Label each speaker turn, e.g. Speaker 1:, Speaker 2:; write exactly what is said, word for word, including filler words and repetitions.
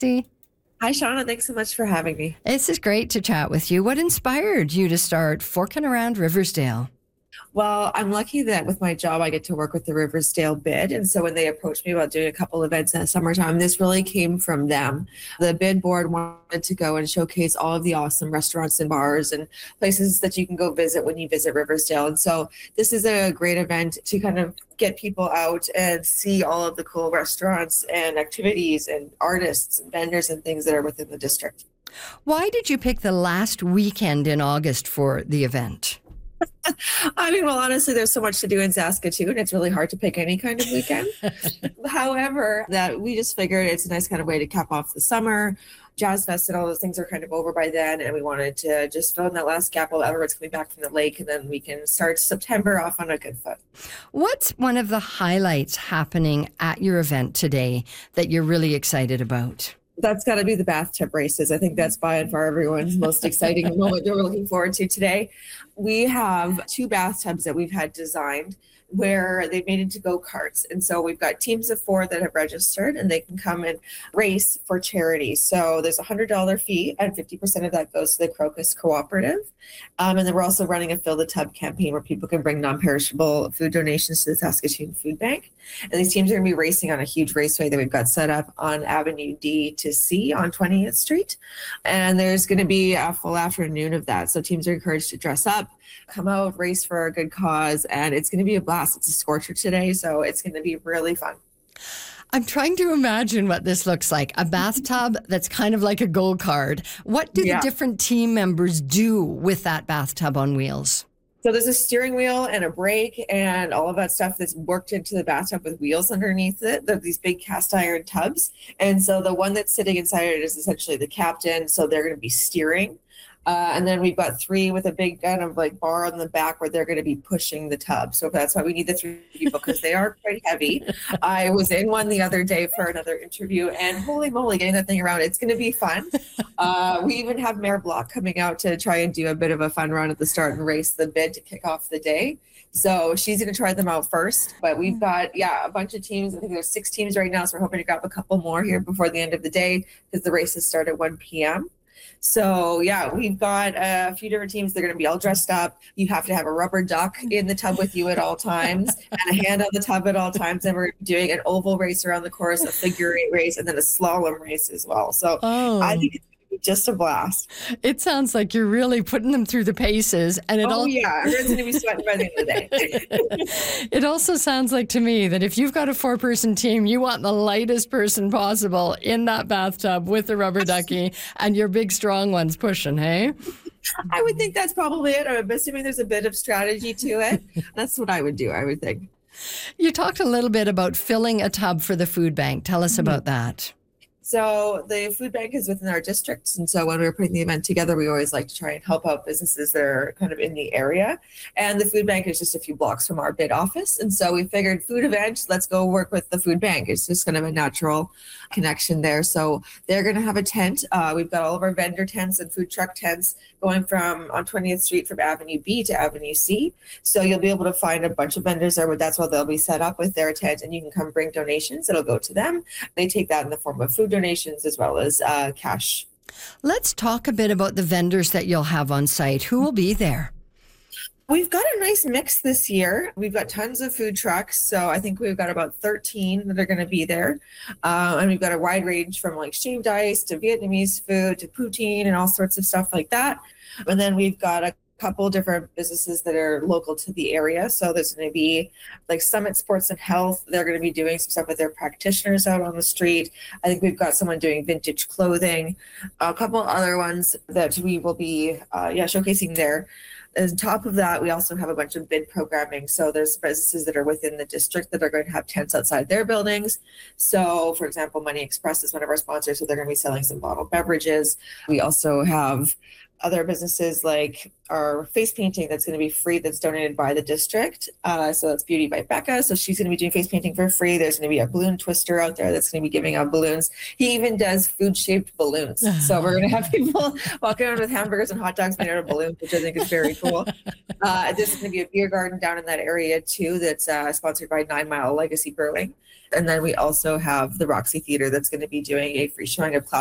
Speaker 1: See,
Speaker 2: Hi, Shauna. Thanks so much for having me.
Speaker 1: this is great to chat with you. What inspired you to start Forking Around Riversdale?
Speaker 2: Well, I'm lucky that with my job, I get to work with the Riversdale Bid. And so when they approached me about doing a couple events in the summertime, this really came from them. The Bid board wanted to go and showcase all of the awesome restaurants and bars and places that you can go visit when you visit Riversdale. And so this is a great event to kind of get people out and see all of the cool restaurants and activities and artists and vendors and things that are within the district.
Speaker 1: Why did you pick the last weekend in August for the event?
Speaker 2: I mean, well, honestly, there's so much to do in Saskatoon. It's really hard to pick any kind of weekend. However, that we just figured it's a nice kind of way to cap off the summer. Jazz Fest and all those things are kind of over by then. And we wanted to just fill in that last gap while everyone's coming back from the lake. And then we can start September off on a good foot.
Speaker 1: What's one of the highlights happening at your event today that you're really excited about?
Speaker 2: That's got to be the bathtub races. I think that's by and far everyone's most exciting moment that we're looking forward to today. We have two bathtubs that we've had designed where they've made into go-karts. And so we've got teams of four that have registered and they can come and race for charity. So there's a one hundred dollars fee and fifty percent of that goes to the Crocus Cooperative. Um, and then we're also running a Fill the Tub campaign where people can bring non-perishable food donations to the Saskatoon Food Bank. And these teams are going to be racing on a huge raceway that we've got set up on Avenue D to C on twentieth Street. And there's going to be a full afternoon of that. So teams are encouraged to dress up, come out, race for a good cause, and it's going to be a blast. It's a scorcher today, so it's going to be really fun.
Speaker 1: I'm trying to imagine what this looks like. A bathtub that's kind of like a go-kart. What do
Speaker 2: Yeah.
Speaker 1: the different team members do with that bathtub on wheels?
Speaker 2: So there's a steering wheel and a brake and all of that stuff that's worked into the bathtub with wheels underneath it. They're these big cast iron tubs. And so the one that's sitting inside it is essentially the captain. So they're going to be steering. Uh, and then we've got three with a big kind of like bar on the back where they're going to be pushing the tub. So that's why we need the three people because they are quite heavy. I was in one the other day for another interview and holy moly, getting that thing around, it's going to be fun. Uh, we even have Mayor Block coming out to try and do a bit of a fun run at the start and race the bid to kick off the day. So she's going to try them out first. But we've got, yeah, a bunch of teams. I think there's six teams right now. So we're hoping to grab a couple more here before the end of the day because the races start at one p.m. So yeah, we've got a few different teams. They're going to be all dressed up. You have to have a rubber duck in the tub with you at all times and a hand on the tub at all times. And we're doing an oval race around the course, a figure eight race, and then a slalom race as well. So
Speaker 1: Oh.
Speaker 2: I think it's going to be just a blast.
Speaker 1: It sounds like you're really putting them through the paces. And it
Speaker 2: Oh
Speaker 1: all
Speaker 2: yeah, everyone's going to be sweating by the end of the day.
Speaker 1: It also sounds like to me that if you've got a four-person team, you want the lightest person possible in that bathtub with the rubber ducky and your big, strong ones pushing, hey?
Speaker 2: I would think that's probably it. I'm assuming there's a bit of strategy to it. That's what I would do, I would think.
Speaker 1: You talked a little bit about filling a tub for the food bank. Tell us about that.
Speaker 2: So the food bank is within our districts. And so when we were putting the event together, we always like to try and help out businesses that are kind of in the area. And the food bank is just a few blocks from our bid office. And so we figured food event, let's go work with the food bank. It's just kind of a natural connection there. So they're going to have a tent. Uh, we've got all of our vendor tents and food truck tents going from on twentieth Street from Avenue B to Avenue C. So you'll be able to find a bunch of vendors there, but that's where they'll be set up with their tent and you can come bring donations. It'll go to them. They take that in the form of food donations as well as uh, cash.
Speaker 1: Let's talk a bit about the vendors that you'll have on site. Who will be there?
Speaker 2: We've got a nice mix this year. We've got tons of food trucks. So I think we've got about thirteen that are going to be there. Uh, and we've got a wide range from like shaved ice to Vietnamese food to poutine and all sorts of stuff like that. And then we've got a couple different businesses that are local to the area. So there's going to be like Summit Sports and Health. They're going to be doing some stuff with their practitioners out on the street. I think we've got someone doing vintage clothing, a couple other ones that we will be uh, yeah, showcasing there. On top of that, we also have a bunch of bid programming. So there's businesses that are within the district that are going to have tents outside their buildings. So for example, Money Express is one of our sponsors. So they're going to be selling some bottled beverages. We also have other businesses like our face painting that's going to be free, that's donated by the district. Uh, so that's Beauty by Becca. So she's going to be doing face painting for free. There's going to be a balloon twister out there that's going to be giving out balloons. He even does food-shaped balloons. So we're going to have people walking around with hamburgers and hot dogs made out of balloons, which I think is very cool. Uh, there's going to be a beer garden down in that area too that's uh, sponsored by Nine Mile Legacy Brewing. And then we also have the Roxy Theater that's going to be doing a free showing of Cloud